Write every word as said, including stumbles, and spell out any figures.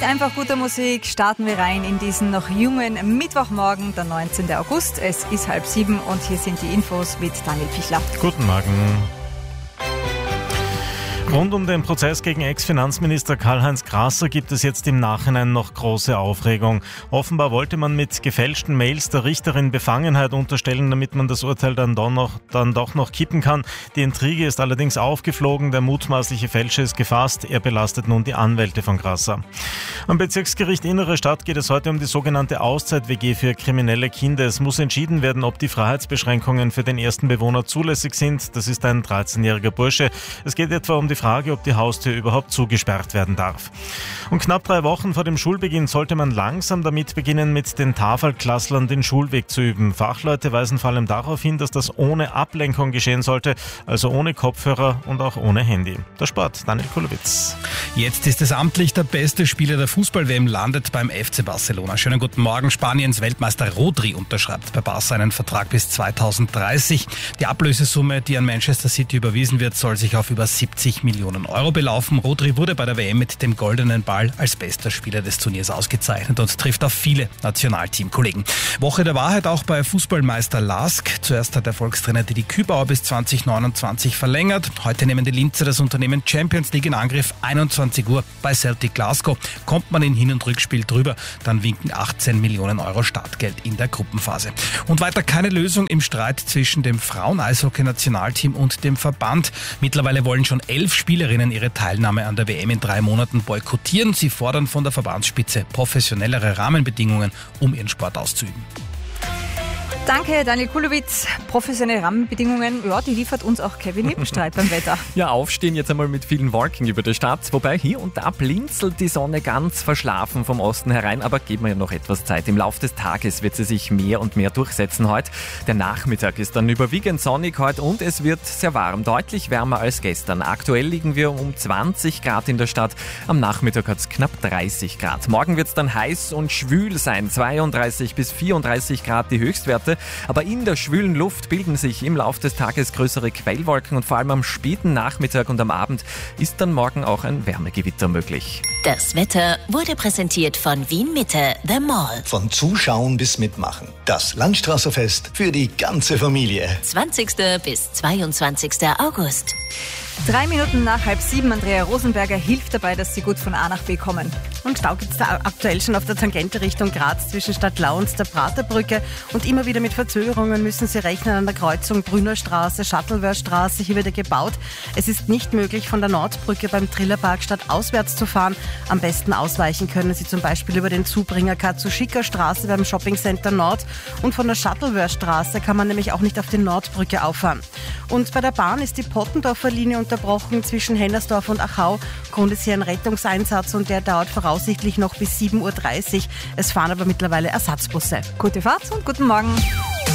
Mit einfach guter Musik starten wir rein in diesen noch jungen Mittwochmorgen, der neunzehnten August. Es ist halb sieben und hier sind die Infos mit Daniel Pichler. Guten Morgen. Rund um den Prozess gegen Ex-Finanzminister Karl-Heinz Grasser gibt es jetzt im Nachhinein noch große Aufregung. Offenbar wollte man mit gefälschten Mails der Richterin Befangenheit unterstellen, damit man das Urteil dann doch noch, dann doch noch kippen kann. Die Intrige ist allerdings aufgeflogen, der mutmaßliche Fälscher ist gefasst. Er belastet nun die Anwälte von Grasser. Am Bezirksgericht Innere Stadt geht es heute um die sogenannte Auszeit-W G für kriminelle Kinder. Es muss entschieden werden, ob die Freiheitsbeschränkungen für den ersten Bewohner zulässig sind. Das ist ein dreizehnjähriger Bursche. Es geht etwa um die Frage, ob die Haustür überhaupt zugesperrt werden darf. Und knapp drei Wochen vor dem Schulbeginn sollte man langsam damit beginnen, mit den Tafelklasslern den Schulweg zu üben. Fachleute weisen vor allem darauf hin, dass das ohne Ablenkung geschehen sollte, also ohne Kopfhörer und auch ohne Handy. Der Sport, Daniel Kulowitz. Jetzt ist es amtlich, der beste Spieler der Fußball-W M landet beim F C Barcelona. Schönen guten Morgen. Spaniens Weltmeister Rodri unterschreibt bei Barca einen Vertrag bis zweitausenddreißig. Die Ablösesumme, die an Manchester City überwiesen wird, soll sich auf über siebzig Millionen Euro belaufen. Rodri wurde bei der W M mit dem goldenen Ball als bester Spieler des Turniers ausgezeichnet und trifft auf viele Nationalteamkollegen. Woche der Wahrheit auch bei Fußballmeister Lask. Zuerst hat Erfolgstrainer Didi Kübauer bis zwanzig neunundzwanzig verlängert. Heute nehmen die Linzer das Unternehmen Champions League in Angriff. einundzwanzig Uhr bei Celtic Glasgow. Kommt man in Hin- und Rückspiel drüber, dann winken achtzehn Millionen Euro Startgeld in der Gruppenphase. Und weiter keine Lösung im Streit zwischen dem Frauen-Eishockey-Nationalteam und dem Verband. Mittlerweile wollen schon elf Spielerinnen ihre Teilnahme an der W M in drei Monaten boykottieren. Sie fordern von der Verbandsspitze professionellere Rahmenbedingungen, um ihren Sport auszuüben. Danke, Daniel Kulowitz. Professionelle Rahmenbedingungen, ja, die liefert uns auch Kevin Lippenstreit beim Wetter. Ja, aufstehen jetzt einmal mit vielen Wolken über der Stadt, wobei hier und da blinzelt die Sonne ganz verschlafen vom Osten herein, aber geben wir ja noch etwas Zeit. Im Laufe des Tages wird sie sich mehr und mehr durchsetzen heute. Der Nachmittag ist dann überwiegend sonnig heute und es wird sehr warm, deutlich wärmer als gestern. Aktuell liegen wir um zwanzig Grad in der Stadt, am Nachmittag hat es knapp dreißig Grad. Morgen wird es dann heiß und schwül sein, zweiunddreißig bis vierunddreißig Grad die Höchstwerte. Aber in der schwülen Luft bilden sich im Laufe des Tages größere Quellwolken und vor allem am späten Nachmittag und am Abend ist dann morgen auch ein Wärmegewitter möglich. Das Wetter wurde präsentiert von Wien Mitte, The Mall. Von Zuschauen bis Mitmachen. Das Landstraßerfest für die ganze Familie. zwanzigsten bis zweiundzwanzigsten August. Drei Minuten nach halb sieben. Andrea Rosenberger hilft dabei, dass Sie gut von A nach B kommen. Und Stau gibt es da aktuell schon auf der Tangente Richtung Graz zwischen Stadtlau und der Praterbrücke. Und immer wieder mit Verzögerungen müssen Sie rechnen an der Kreuzung Brünnerstraße, Shuttleworthstraße. Hier wird gebaut. Es ist nicht möglich, von der Nordbrücke beim Trillerpark stadtauswärts zu fahren. Am besten ausweichen können Sie zum Beispiel über den Zubringer Katsushika-Straße beim Shoppingcenter Nord. Und von der Shuttleworthstraße kann man nämlich auch nicht auf die Nordbrücke auffahren. Und bei der Bahn ist die Pottendorfer Linie unterbrochen zwischen Hennersdorf und Achau. Grund ist hier ein Rettungseinsatz und der dauert voraussichtlich noch bis sieben Uhr dreißig. Es fahren aber mittlerweile Ersatzbusse. Gute Fahrt und guten Morgen.